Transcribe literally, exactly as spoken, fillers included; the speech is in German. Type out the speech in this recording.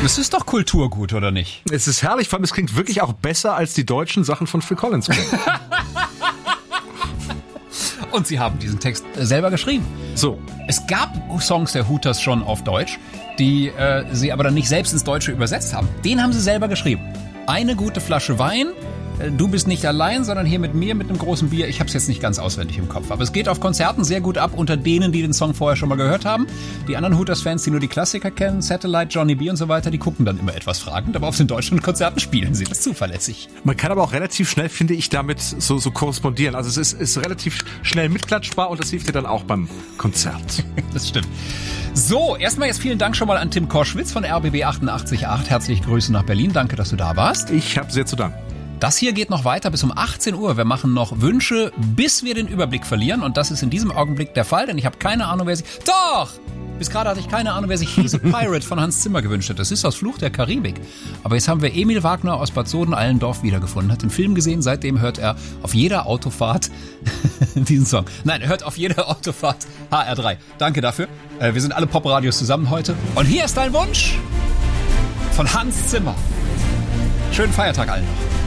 Das ist doch Kulturgut, oder nicht? Es ist herrlich, vor allem es klingt wirklich auch besser als die deutschen Sachen von Phil Collins. Und sie haben diesen Text selber geschrieben. So. Es gab Songs der Hooters schon auf Deutsch, die äh, sie aber dann nicht selbst ins Deutsche übersetzt haben. Den haben sie selber geschrieben. Eine gute Flasche Wein. Du bist nicht allein, sondern hier mit mir mit einem großen Bier. Ich habe es jetzt nicht ganz auswendig im Kopf. Aber es geht auf Konzerten sehr gut ab unter denen, die den Song vorher schon mal gehört haben. Die anderen Hooters-Fans, die nur die Klassiker kennen, Satellite, Johnny B und so weiter, die gucken dann immer etwas fragend. Aber auf den deutschen Konzerten spielen sie das zuverlässig. Man kann aber auch relativ schnell, finde ich, damit so, so korrespondieren. Also es ist, ist relativ schnell mitklatschbar und das hilft dir dann auch beim Konzert. Das stimmt. So, erstmal jetzt vielen Dank schon mal an Tim Koschwitz von R B B achtundachtzig Komma acht. Herzliche Grüße nach Berlin. Danke, dass du da warst. Ich habe sehr zu danken. Das hier geht noch weiter bis um achtzehn Uhr. Wir machen noch Wünsche, bis wir den Überblick verlieren. Und das ist in diesem Augenblick der Fall, denn ich habe keine Ahnung, wer sich... Doch! Bis gerade hatte ich keine Ahnung, wer sich He's a Pirate von Hans Zimmer gewünscht hat. Das ist aus Fluch der Karibik. Aber jetzt haben wir Emil Wagner aus Bad Soden-Allendorf wiedergefunden. Hat den Film gesehen, seitdem hört er auf jeder Autofahrt diesen Song. Nein, er hört auf jeder Autofahrt H R drei. Danke dafür. Wir sind alle Popradios zusammen heute. Und hier ist dein Wunsch von Hans Zimmer. Schönen Feiertag allen noch.